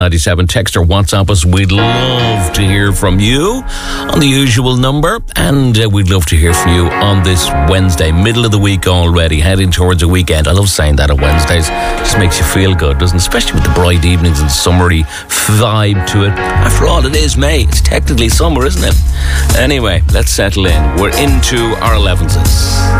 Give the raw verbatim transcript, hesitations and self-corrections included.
ninety-seven. Text or WhatsApp us. We'd love to hear from you on the usual number, and uh, we'd love to hear from you on this Wednesday, middle of the week already, heading towards a weekend. I love saying that on Wednesdays. Just makes you feel good, doesn't it? Especially with the bright evenings and summery vibe to it. After all, it is May. It's technically summer, isn't it? Anyway, let's settle in. We're into our elevenses.